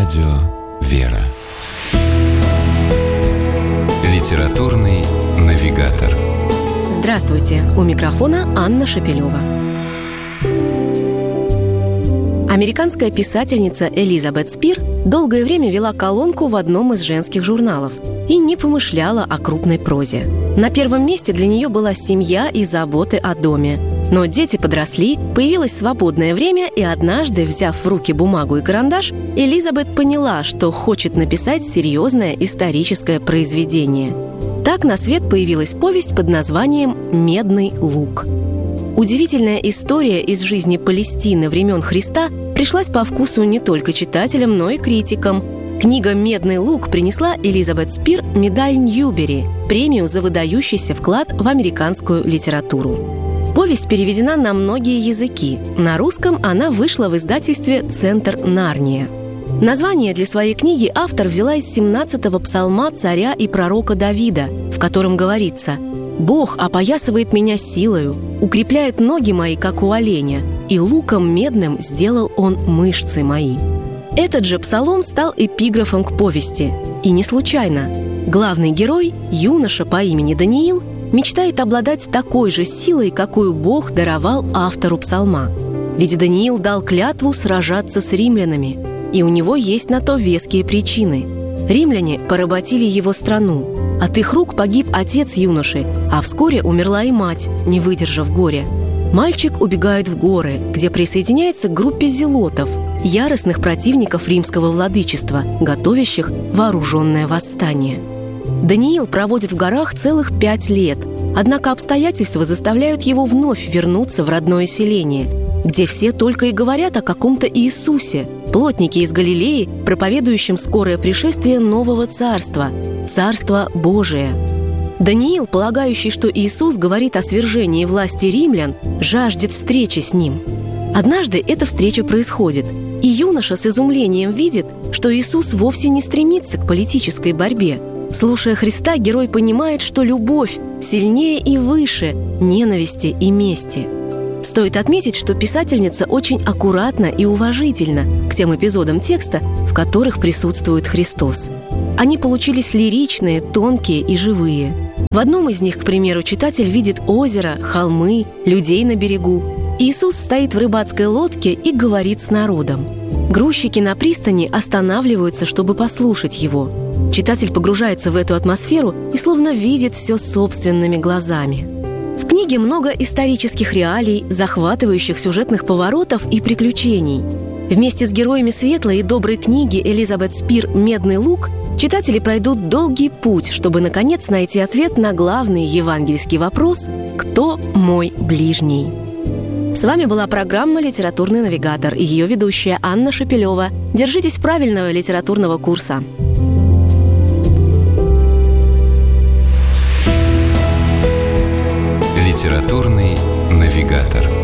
Радио «Вера». Литературный навигатор. Здравствуйте! У микрофона Анна Шапилева. Американская писательница Элизабет Спир долгое время вела колонку в одном из женских журналов и не помышляла о крупной прозе. На первом месте для нее была семья и заботы о доме. Но дети подросли, появилось свободное время, и однажды, взяв в руки бумагу и карандаш, Элизабет поняла, что хочет написать серьезное историческое произведение. Так на свет появилась повесть под названием «Медный лук». Удивительная история из жизни Палестины времен Христа пришлась по вкусу не только читателям, но и критикам. Книга «Медный лук» принесла Элизабет Спир медаль Ньюбери, премию за выдающийся вклад в американскую литературу. Повесть переведена на многие языки. На русском она вышла в издательстве «Центр Нарния». Название для своей книги автор взяла из 17-го псалма царя и пророка Давида, в котором говорится: «Бог опоясывает меня силою, укрепляет ноги мои, как у оленя, и луком медным сделал он мышцы мои». Этот же псалом стал эпиграфом к повести. И не случайно. Главный герой, юноша по имени Даниил, мечтает обладать такой же силой, какую Бог даровал автору псалма. Ведь Даниил дал клятву сражаться с римлянами, и у него есть на то веские причины. Римляне поработили его страну. От их рук погиб отец юноши, а вскоре умерла и мать, не выдержав горя. Мальчик убегает в горы, где присоединяется к группе зелотов, яростных противников римского владычества, готовящих вооруженное восстание. Даниил проводит в горах целых 5 лет, однако обстоятельства заставляют его вновь вернуться в родное селение, где все только и говорят о каком-то Иисусе, плотнике из Галилеи, проповедующем скорое пришествие нового царства, Царство Божие. Даниил, полагающий, что Иисус говорит о свержении власти римлян, жаждет встречи с ним. Однажды эта встреча происходит, и юноша с изумлением видит, что Иисус вовсе не стремится к политической борьбе. Слушая Христа, герой понимает, что любовь сильнее и выше ненависти и мести. Стоит отметить, что писательница очень аккуратна и уважительна к тем эпизодам текста, в которых присутствует Христос. Они получились лиричные, тонкие и живые. В одном из них, к примеру, читатель видит озеро, холмы, людей на берегу. Иисус стоит в рыбацкой лодке и говорит с народом. Грузчики на пристани останавливаются, чтобы послушать его. Читатель погружается в эту атмосферу и словно видит все собственными глазами. В книге много исторических реалий, захватывающих сюжетных поворотов и приключений. Вместе с героями светлой и доброй книги Элизабет Спир «Медный лук» читатели пройдут долгий путь, чтобы, наконец, найти ответ на главный евангельский вопрос «Кто мой ближний?». С вами была программа «Литературный навигатор» и ее ведущая Анна Шапилева. Держитесь правильного литературного курса. Литературный навигатор.